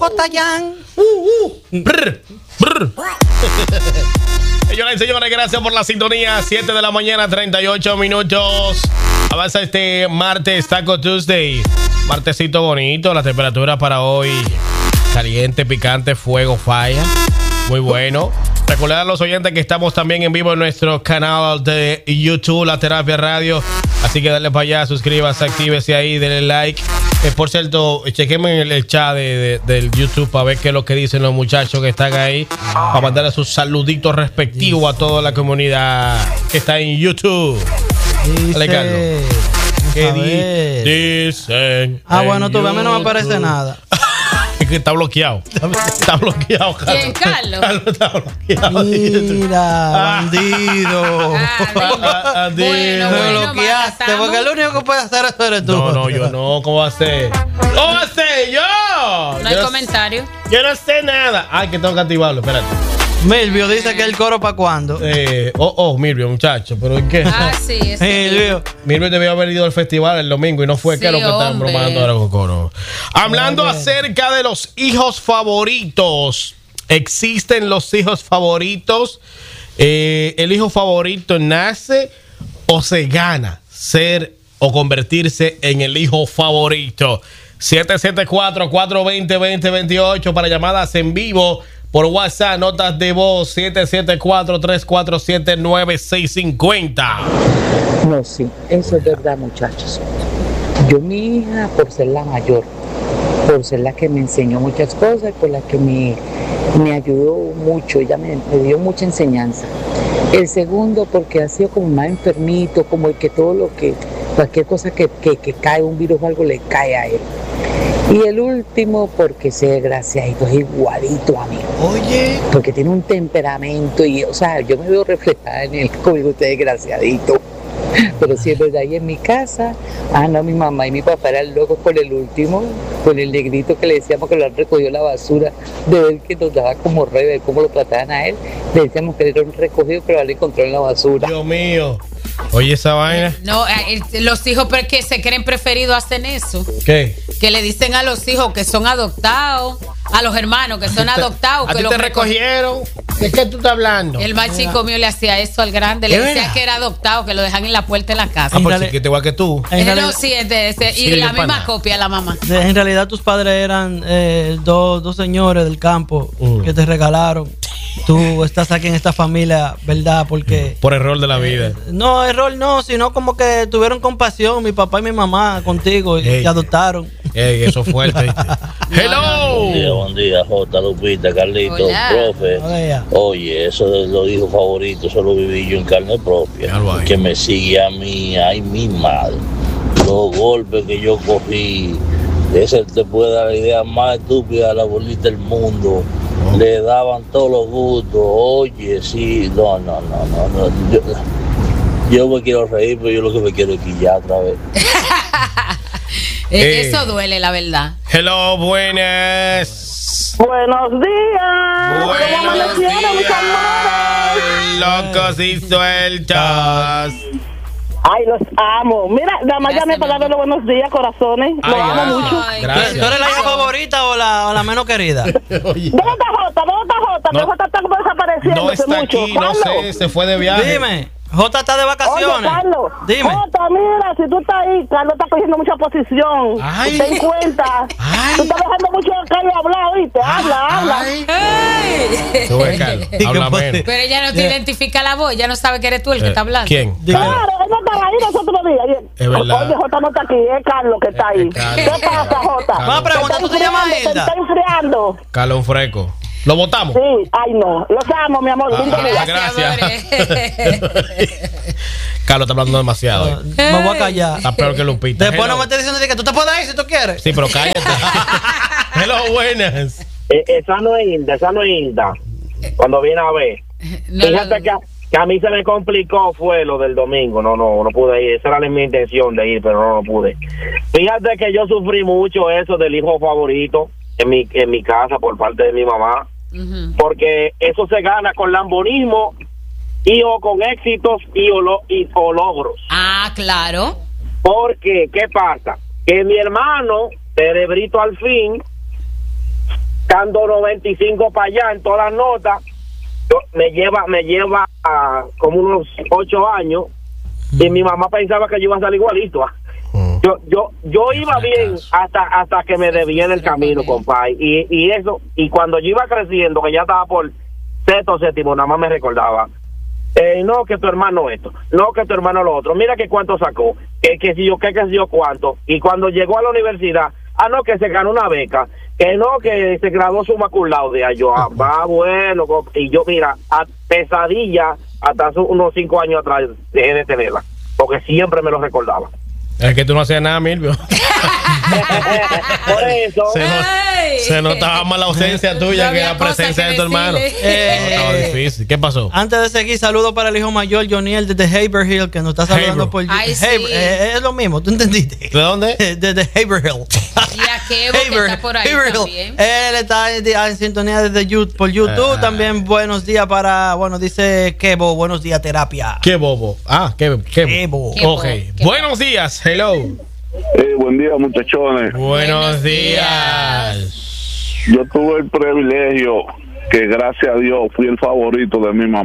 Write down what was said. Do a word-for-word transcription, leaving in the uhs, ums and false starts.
Cotayán. Uh, uh. Brr, brr. Señoras y señores, gracias por la sintonía. siete de la mañana, treinta y ocho minutos. Avanza este martes, Taco Tuesday. Martesito bonito, la temperatura para hoy caliente, picante, fuego, falla. Muy bueno. Recordar a los oyentes que estamos también en vivo en nuestro canal de YouTube, La Terapia Radio. Así que dale para allá, suscríbase, actívese ahí, denle like. Eh, por cierto, chequenme el, el chat de, de, del YouTube para ver qué es lo que dicen los muchachos que están ahí. Para mandarle sus saluditos respectivos a toda la comunidad que está en YouTube. Dice... Dale, Carlos. ¿Qué di- dicen? Ah, bueno, tú a mí no me aparece nada. Es que está bloqueado. Está bloqueado, Carlos. ¿Quién, Carlos? Carlos está bloqueado. Mira, bandido. Ah, bandido. Bueno, Me bueno, bloqueaste, Marta, porque el único que puede hacer eso eres tú. No, no, yo no. ¿Cómo va a ser? ¿Cómo va a ser yo? No hay yo comentario. Yo no sé nada. Ay, que tengo que activarlo. Espérate. Milvio dice que el coro para cuándo. Eh, oh, oh, Milvio, muchacho. ¿Pero qué? Ah, sí, ese Milvio. Milvio debió haber ido al festival el domingo y no fue. Sí, ¿Qué es lo que están hombre. bromando ahora con coro? Hablando Hombre. acerca de los hijos favoritos. ¿Existen los hijos favoritos? Eh, ¿El hijo favorito nace o se gana ser o convertirse en el hijo favorito? siete siete cuatro, cuatro dos cero, dos cero dos ocho para llamadas en vivo. Por WhatsApp, notas de voz siete siete cuatro, tres cuatro siete, nueve seis cinco cero. No, sí, eso es verdad, muchachos. Yo, mi hija, por ser la mayor, por ser la que me enseñó muchas cosas, por la que me, me ayudó mucho, ella me, me dio mucha enseñanza. El segundo, porque ha sido como más enfermito, como el que todo lo que, cualquier cosa que, que, que cae, un virus o algo, le cae a él. Y el último, porque ese desgraciadito es igualito a mí. Oye. Porque tiene un temperamento y, o sea, yo me veo reflejada en él, como digo usted, desgraciadito. Pero sí es verdad, y en mi casa, ah, no, mi mamá y mi papá eran locos por el último, con el negrito que le decíamos que lo han recogido la basura, de ver que nos daba como re, ver cómo lo trataban a él. Le decíamos que era un recogido, pero lo encontró en la basura. Dios mío. Oye, esa vaina. No, eh, los hijos pero que se creen preferidos hacen eso. ¿Qué? Que le dicen a los hijos que son adoptados, a los hermanos que son adoptados. ¿A que ti los te recogieron? ¿De qué tú estás hablando? El más chico mío le hacía eso al grande, le ¿Es decía verdad? que era adoptado, que lo dejan en la puerta de la casa. Ah, por Dale. chiquito igual que tú. En Eh, realidad- no, sí, es de ese, Sí, y la de misma pana. copia la mamá. En realidad tus padres eran eh, dos, dos señores del campo Mm. que te regalaron. Tú estás aquí en esta familia, ¿verdad? Porque... Por error de la vida. No, error no, sino como que tuvieron compasión, mi papá y mi mamá contigo, y Ey. te adoptaron. Ey, eso es fuerte. ¿viste? Hello. Buen día, buen día, J. Lupita, Carlito, Hola. profe. Hola. Oye, eso de los hijos favoritos, eso lo viví yo en carne propia. Claro, ahí. Que me sigue a mí, ay, mi madre. Los golpes que yo cogí, ese te puede dar la idea más estúpida a la bolita del mundo. Oh. Le daban todos los gustos. Oye, sí, no, no, no, no. no. Yo, yo me quiero reír, pero yo lo que me quiero es quillar otra vez. Eh, Eh. Eso duele, la verdad. Hello, buenas. Buenos días. ¿Cómo Buenos amanecieron, mis amores? días, locos y sueltos. Ay, los amo. Mira, nada más Gracias, llamé para mi darle los buenos días, corazones. Los Ay, amo gracias. mucho. Ay, ¿Tú Gracias. eres la hija favorita o la, o la menos querida? Oye, ¿Dónde está Jota? ¿Dónde está Jota? No. Que Jota está como desapareciendo no hace está mucho. aquí, no Carlos. sé, se fue de viaje. Dime, Jota está de Oye, vacaciones. Carlos. Dime. Jota, mira, si tú estás ahí, Carlos está cogiendo mucha posición. Ay. Ten cuenta. Ay. Tú estás dejando mucho a Carlos hablar, ¿oíste? Habla, habla. Ay. Ay. Sube, Carlos. Habla menos. Pero ella no te Yeah. identifica la voz, ya no sabe que eres tú el que Eh, está hablando. ¿Quién? Dime. Claro, él no está ahí los otros días. Es verdad. Oye, Jota no está aquí, es Carlos que está ahí. Es Carlos. ¿Qué pasa, Jota? Carlos. Vamos a preguntar, ¿tú te llamas Te Hilda? está enfriando. Carlos un freco. ¿Lo votamos? Sí, ay no. Los amo, mi amor. Ah, Lindo ah, día. gracias. amores. Carlos está hablando demasiado. Me voy a callar. Está peor que Lupita. Después no Hello. me estés diciendo que tú te puedes ir si tú quieres. Sí, pero cállate. Hello, buenas. Eh, esa no es Hilda, esa no es Hilda. Cuando viene a ver. No, Fíjate no, que, que a mí se me complicó fue lo del domingo. No, no, no pude ir. Esa era mi intención de ir, pero no, no pude. Fíjate que yo sufrí mucho eso del hijo favorito en mi, en mi casa por parte de mi mamá. Ujú. Porque eso se gana con lambonismo y o con éxitos y o, lo, y, o logros. Ah, claro. Porque, ¿qué pasa? Que mi hermano, cerebrito al fin, Estando noventa y cinco para allá en todas las notas, yo, me lleva me lleva a como unos ocho años y mi mamá pensaba que yo iba a salir igualito. Yo yo yo iba bien hasta hasta que me debía en el camino, compadre. Y, y eso, y cuando yo iba creciendo, que ya estaba por sexto séptimo, nada más me recordaba. Eh, no, que tu hermano esto, no, que tu hermano lo otro, mira que cuánto sacó, que, que si yo, que, que si yo cuánto, y cuando llegó a la universidad, ah, no, que se ganó una beca, que no, que se graduó su cum laude, yo, ah, va bueno, y yo, mira, a pesadilla, hasta hace unos cinco años atrás, dejé de tenerla, porque siempre me lo recordaba. Es que tú no hacías nada, Milvio. Por eso. Se, no, se notaba más la ausencia tuya no que la presencia de tu hermano. Eh, no, estaba difícil. ¿Qué pasó? Antes de seguir, saludo para el hijo mayor, Joniel, desde Haverhill, que nos está saludando Haver. por Ay, sí. Haver- eh, es lo mismo, ¿tú entendiste? ¿De dónde? Desde Haverhill. Y a Kevo, que Haver- está por ahí Haverhill. también. Él está en, en sintonía desde YouTube, por YouTube. Ah. También buenos días para, bueno, dice Kevo, buenos días, terapia. ¿Qué bobo? Ah, qué qué Kevo. Qué Ok. bobo, qué Buenos días. Hello. Eh, buen día, muchachones. Buenos Buenos días. Yo tuve el privilegio que, gracias a Dios, fui el favorito de mi mamá.